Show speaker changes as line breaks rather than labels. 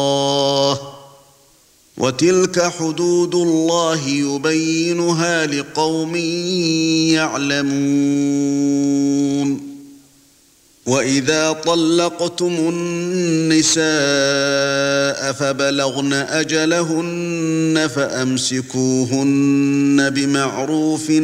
وتلك حدود الله يبينها لقوم يعلمون وإذا طلقتم النساء فبلغن أجلهن فأمسكوهن بمعروف